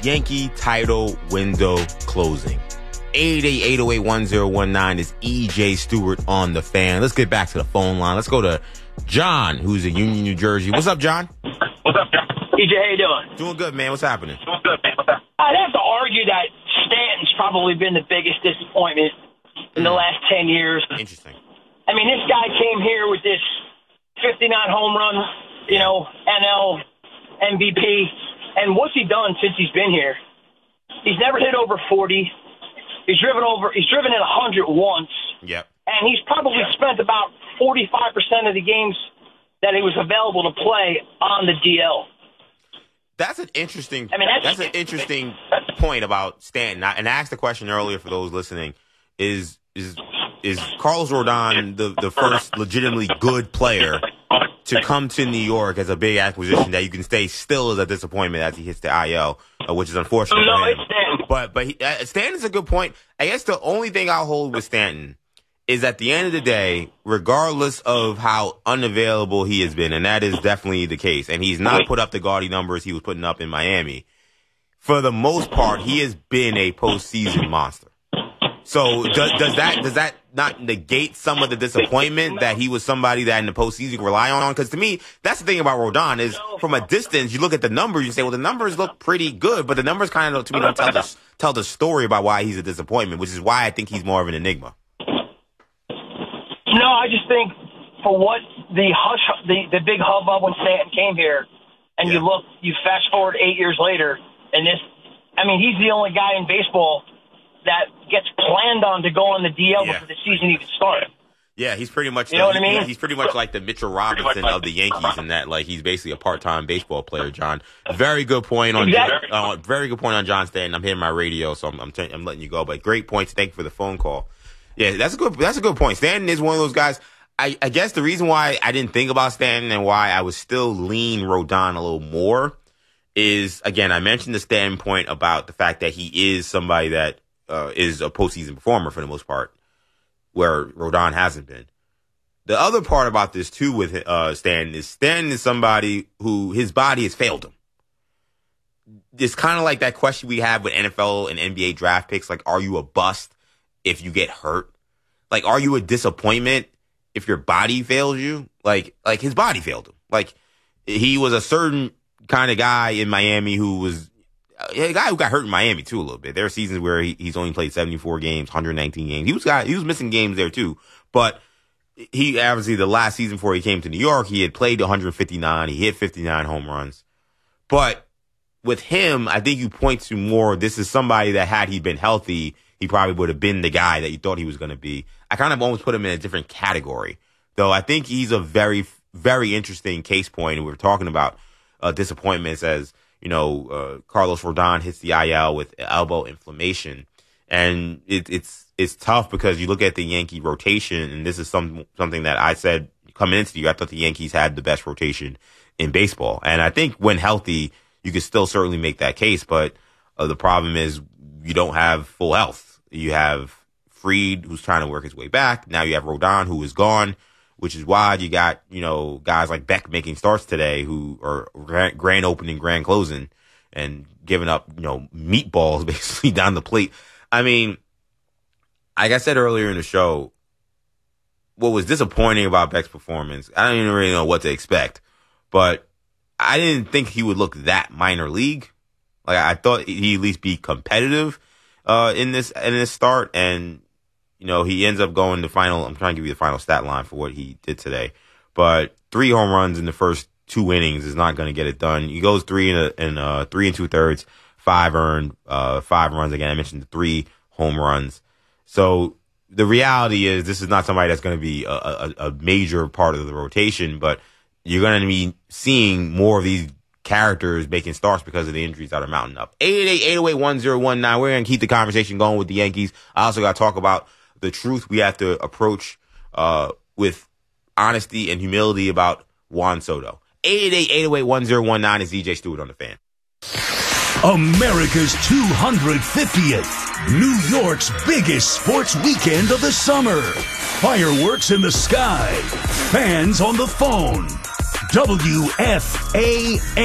Yankee title window closing. 888-808-1019 is EJ Stewart on the Fan. Let's get back to the phone line. Let's go to John, who's in Union, New Jersey. What's up, John? What's up, John? EJ, how you doing? Doing good, man. What's happening? Doing good, man. What's up? I'd have to argue that Stanton's probably been the biggest disappointment in the last 10 years. Interesting. I mean, this guy came here with this 59 home run, NL MVP. And what's he done since he's been here? He's never hit over 40. He's driven in 100 once. Yep. And he's probably spent about 45% of the games that he was available to play on the DL. That's an interesting. That's an interesting point about Stanton. And I asked the question earlier for those listening: Is Carlos Rodon the first legitimately good player to come to New York as a big acquisition that you can stay still as a disappointment as he hits the IL, which is unfortunate for him. It's Stanton. But Stanton's a good point. I guess the only thing I'll hold with Stanton is at the end of the day, regardless of how unavailable he has been, and that is definitely the case, and he's not put up the gaudy numbers he was putting up in Miami, for the most part, he has been a postseason monster. So does that not negate some of the disappointment that he was somebody that in the postseason you can rely on? Because to me, that's the thing about Rodon is from a distance, you look at the numbers, you say, well, the numbers look pretty good, but the numbers kind of, to me, don't tell the story about why he's a disappointment, which is why I think he's more of an enigma. No, I just think for what the big hubbub when Stanton came here, and you fast forward 8 years later, and he's the only guy in baseball that gets planned on to go on the DL before the season even started. Yeah, he's pretty much. You know what I mean? He's pretty much like the Mitchell Robinson of the Yankees in that, like, he's basically a part-time baseball player. John, very good point on John Stanton. I'm hitting my radio, so I'm letting you go. But great points. Thank you for the phone call. Yeah, that's a good point. Stanton is one of those guys. I guess the reason why I didn't think about Stanton and why I was still lean Rodon a little more is, again, I mentioned the Stanton point about the fact that he is somebody that is a postseason performer for the most part, where Rodon hasn't been. The other part about this, too, with Stanton is somebody who his body has failed him. It's kind of like that question we have with NFL and NBA draft picks, like, are you a bust if you get hurt? Like, are you a disappointment if your body fails you? Like his body failed him. Like, he was a certain kind of guy in Miami who was a guy who got hurt in Miami too a little bit. There are seasons where he's only played 74 games, 119 games. He was missing games there too. But he obviously the last season before he came to New York, he had played 159. He hit 59 home runs. But with him, I think you point to more, this is somebody that had he been healthy, he probably would have been the guy that you thought he was going to be. I kind of almost put him in a different category, though. I think he's a very, very interesting case point. And we're talking about disappointments as, Carlos Rodon hits the IL with elbow inflammation. And it's tough because you look at the Yankee rotation, and this is something that I said coming into the year. I thought the Yankees had the best rotation in baseball. And I think when healthy, you could still certainly make that case. But the problem is you don't have full health. You have Fried, who's trying to work his way back. Now you have Rodon, who is gone, which is why you got, guys like Beck making starts today who are grand opening, grand closing, and giving up, meatballs basically down the plate. I mean, like I said earlier in the show, what was disappointing about Beck's performance, I don't even really know what to expect, but I didn't think he would look that minor league. Like, I thought he'd at least be competitive in this start, and he ends up going to final. I'm trying to give you the final stat line for what he did today, but 3 home runs in the first 2 innings is not going to get it done. He goes 3 and 3 2/3, 5 earned, 5 runs. Again, I mentioned the 3 home runs. So the reality is, this is not somebody that's going to be a major part of the rotation, but you're going to be seeing more of these characters making starts because of the injuries that are mounting up. 888-808-1019. We're going to keep the conversation going with the Yankees. I also got to talk about the truth we have to approach with honesty and humility about Juan Soto. 888-808-1019 is DJ Stewart on the Fan. America's 250th, New York's biggest sports weekend of the summer. Fireworks in the sky, fans on the phone. WFAN.